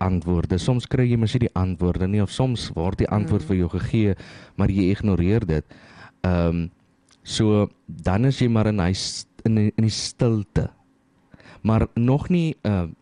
antwoorde. Soms kry jy mos nie die antwoorde nie, of soms word die antwoord vir jou gegee, maar jy ignoreer dit. So, dan is jy maar in die stilte. Maar nog nie